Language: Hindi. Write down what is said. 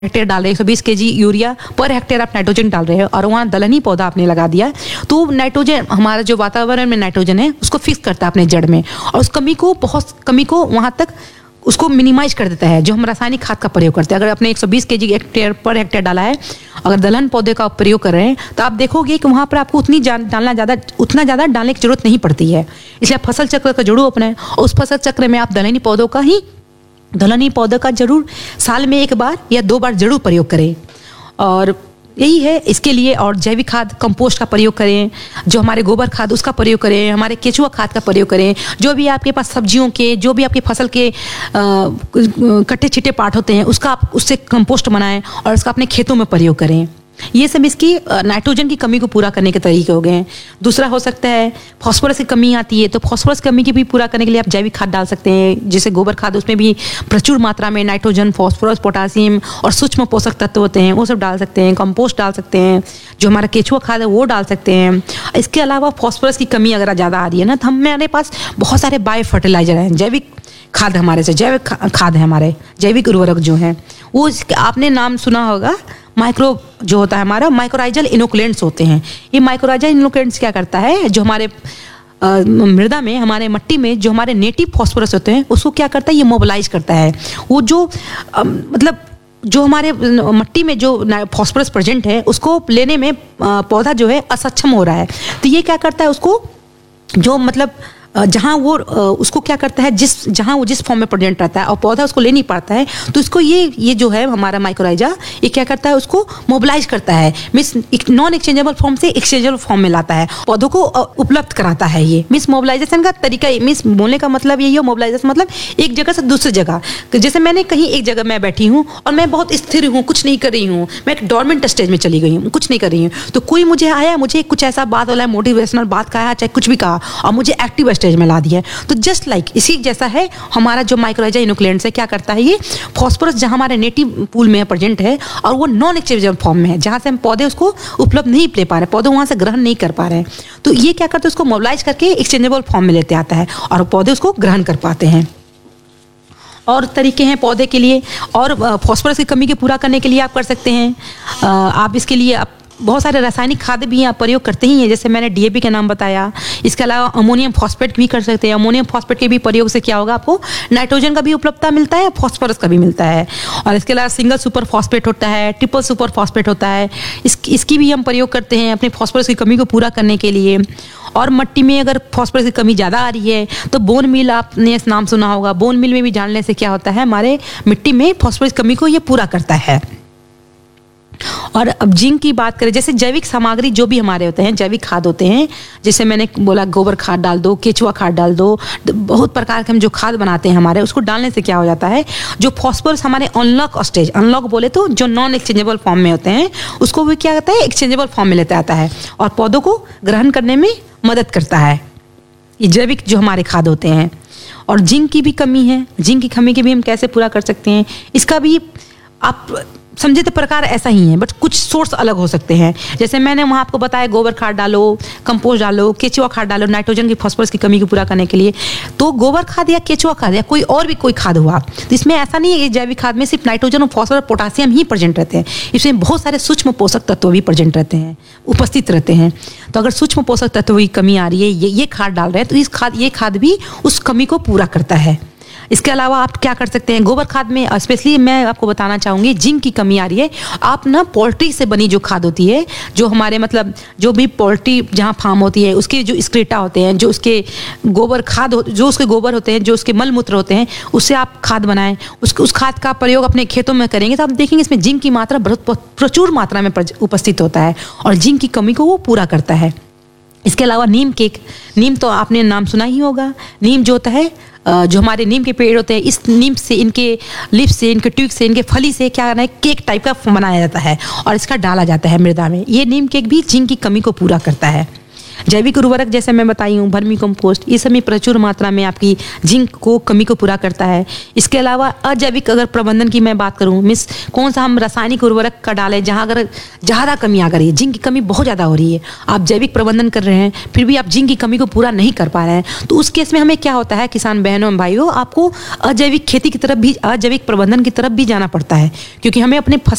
हेक्टेयर डाल रहे हैं 120 केजी यूरिया पर हेक्टेयर आप नाइट्रोजन डाल रहे हैं और वहाँ दलहनी पौधा आपने लगा दिया, तो नाइट्रोजन हमारा जो वातावरण में नाइट्रोजन है उसको फिक्स करता है अपने जड़ में, और उस बहुत कमी को वहाँ तक उसको मिनिमाइज कर देता है। जो हम रासायनिक खाद का प्रयोग करते हैं, अगर आपने 120 केजी हेक्टेयर पर हेक्टेयर डाला है, अगर दलहन पौधे का प्रयोग कर रहे हैं, तो आप देखोगे कि वहाँ पर आपको उतना ज़्यादा डालने की जरूरत नहीं पड़ती है। इसलिए आप फसल चक्र का जोड़ो अपने, और उस फसल चक्र में आप दलहनी पौधों का जरूर साल में 1 बार या 2 बार जरूर प्रयोग करें। और यही है इसके लिए। और जैविक खाद कंपोस्ट का प्रयोग करें, जो हमारे गोबर खाद उसका प्रयोग करें, हमारे केचुआ खाद का प्रयोग करें। जो भी आपके पास सब्जियों के, जो भी आपकी फसल के कट्टे छिट्टे पार्ट होते हैं, उससे कंपोस्ट बनाएं और उसका अपने खेतों में प्रयोग करें। ये सब इसकी नाइट्रोजन की कमी को पूरा करने के तरीके हो गए हैं। दूसरा हो सकता है फास्फोरस की कमी आती है, तो फास्फोरस कमी की भी पूरा करने के लिए आप जैविक खाद डाल सकते हैं, जैसे गोबर खाद, उसमें भी प्रचुर मात्रा में नाइट्रोजन, फास्फोरस, पोटासियम और सूक्ष्म पोषक तत्व होते हैं, वो सब डाल सकते हैं। कंपोस्ट डाल सकते हैं, जो हमारा केचुआ खाद है वो डाल सकते हैं। इसके अलावा फास्फोरस की कमी अगर ज़्यादा आ रही है ना, तो हमारे पास बहुत सारे बायो फर्टिलाइजर हैं, जैविक खाद हमारे से जैविक खाद है, हमारे जैविक उर्वरक जो हैं वो आपने नाम सुना होगा, जो होता है हमारा माइक्रोराइजल इनोकुलेंट्स होते हैं। ये माइक्रोराइजल इनोकुलेंट्स क्या करता है, जो हमारे मृदा में, हमारे मिट्टी में जो हमारे नेटिव फास्फोरस होते हैं उसको क्या करता है, ये मोबिलाइज करता है। वो जो जो हमारे मिट्टी में जो फास्फोरस प्रेजेंट है उसको लेने में पौधा जो है असक्षम हो रहा है, तो ये क्या करता है उसको, जो जहाँ वो उसको क्या करता है, जहाँ वो जिस फॉर्म में प्रेजेंट रहता है और पौधा उसको ले नहीं पाता है, तो इसको ये जो है हमारा माइक्रोराइजा, ये क्या करता है उसको मोबिलाइज करता है, मीन्स नॉन एक्सचेंजेबल फॉर्म से एक्सचेंजेबल फॉर्म में लाता है, पौधों को उपलब्ध कराता है। ये मीन्स मोबिलाइजेशन का तरीका, मीन्स बोलने का मतलब यही है, मोबिलाइजेशन मतलब एक जगह से दूसरी जगह। जैसे मैंने कहीं एक जगह मैं बैठी हूँ और मैं बहुत स्थिर हूँ, कुछ नहीं कर रही हूँ, मैं एक डोरमेंट स्टेज में चली गई हूँ, कुछ नहीं कर रही हूँ, तो कोई मुझे आया, मुझे कुछ ऐसा बात वाला मोटिवेशनल बात कहा, चाहे कुछ भी कहा, और मुझे एक्टिव स्टेज में ला दिया। तो जस्ट लाइक इसी जैसा है हमारा जो माइक्रोराइजा इनोकुलेंट्स है, क्या करता है, ये फास्फोरस जहां हमारे नेटिव पूल में प्रेजेंट है और वो नॉन एक्सचेंजेबल फॉर्म में है, जहां से हम पौधे उसको उपलब्ध नहीं ले पा रहे, पौधे वहां से ग्रहण नहीं कर पा रहे हैं, तो ये क्या करते हैं, उसको मोबिलाइज करके एक्सचेंजेबल फॉर्म में लेते आता है और पौधे उसको ग्रहण कर पाते हैं। और तरीके हैं पौधे के लिए, और फास्फोरस की कमी के पूरा करने के लिए आप कर सकते हैं, आप इसके लिए बहुत सारे रासायनिक खाद भी आप प्रयोग करते ही हैं, जैसे मैंने डीएपी का नाम बताया। इसके अलावा अमोनियम फॉस्फेट भी कर सकते हैं। अमोनियम फॉस्फेट के भी प्रयोग से क्या होगा, आपको नाइट्रोजन का भी उपलब्धता मिलता है, फॉस्फोरस का भी मिलता है। और इसके अलावा सिंगल सुपर फॉस्फेट होता है, ट्रिपल सुपर फॉस्फेट होता है, इसकी भी हम प्रयोग करते हैं अपने फॉस्फोरस की कमी को पूरा करने के लिए। और मिट्टी में अगर फॉस्फोरस की कमी ज़्यादा आ रही है तो बोन मिल, आपने इस नाम सुना होगा, बोन मिल में भी डालने से क्या होता है, हमारे मिट्टी में फॉस्फोरस कमी को ये पूरा करता है। और अब जिंक की बात करें, जैसे जैविक सामग्री जो भी हमारे होते हैं, जैविक खाद होते हैं, जैसे मैंने बोला गोबर खाद डाल दो, केचुआ खाद डाल दो, बहुत प्रकार के हम जो खाद बनाते हैं हमारे, उसको डालने से क्या हो जाता है, जो फॉस्फोरस हमारे अनलॉक बोले तो जो नॉन एक्सचेंजेबल फॉर्म में होते हैं, उसको भी क्या करता है, एक्सचेंजेबल फॉर्म में लेता आता है और पौधों को ग्रहण करने में मदद करता है। ये जैविक जो हमारे खाद होते हैं। और जिंक की भी कमी है, जिंक की कमी के भी हम कैसे पूरा कर सकते हैं, इसका भी आप समझे तो प्रकार ऐसा ही है, बट कुछ सोर्स अलग हो सकते हैं। जैसे मैंने वहाँ आपको बताया गोबर खाद डालो, कंपोस्ट डालो, केचुआ खाद डालो, नाइट्रोजन की फास्फोरस की कमी को पूरा करने के लिए। तो गोबर खाद या केचुआ खाद या कोई और भी कोई खाद हुआ, तो इसमें ऐसा नहीं है कि जैविक खाद में सिर्फ नाइट्रोजन और फास्फोरस पोटासियम ही प्रेजेंट रहते हैं, इसमें बहुत सारे सूक्ष्म पोषक तत्व भी प्रेजेंट रहते हैं, उपस्थित रहते हैं। तो अगर सूक्ष्म पोषक तत्व की कमी आ रही है, ये खाद डाल रहे हैं, तो ये खाद भी उस कमी को पूरा करता है। इसके अलावा आप क्या कर सकते हैं, गोबर खाद में स्पेशली मैं आपको बताना चाहूँगी, जिंक की कमी आ रही है, आप ना पोल्ट्री से बनी जो खाद होती है, जो हमारे जो भी पोल्ट्री जहाँ फार्म होती है उसके जो स्क्रेटा होते हैं, जो उसके गोबर खाद जो उसके गोबर होते हैं, जो उसके मल मूत्र होते हैं, उससे आप खाद बनाएं, उस खाद का प्रयोग अपने खेतों में करेंगे तो आप देखेंगे इसमें जिंक की मात्रा बहुत प्रचुर मात्रा में उपस्थित होता है और जिंक की कमी को वो पूरा करता है। इसके अलावा नीम तो आपने नाम सुना ही होगा। नीम जो होता है, जो हमारे नीम के पेड़ होते हैं, इस नीम से, इनके लीफ से, इनके ट्यूब से, इनके फली से क्या करना है, केक टाइप का बनाया जाता है और इसका डाला जाता है मृदा में। ये नीम केक भी जिंक की कमी को पूरा करता है। जैविक उर्वरक जैसे मैं बताई हूँ, वर्मी कंपोस्ट, ये सब में प्रचुर मात्रा में आपकी जिंक को कमी को पूरा करता है। इसके अलावा अजैविक अगर प्रबंधन की मैं बात करूँ, मिस कौन सा हम रासायनिक उर्वरक का डालें जहाँ अगर ज़्यादा कमी आ रही है, जिंक की कमी बहुत ज़्यादा हो रही है, आप जैविक प्रबंधन कर रहे हैं फिर भी आप जिंक की कमी को पूरा नहीं कर पा रहे हैं, तो उस केस में हमें क्या होता है किसान बहनों एवं भाइयों, आपको अजैविक खेती की तरफ भी, अजैविक प्रबंधन की तरफ भी जाना पड़ता है, क्योंकि हमें अपने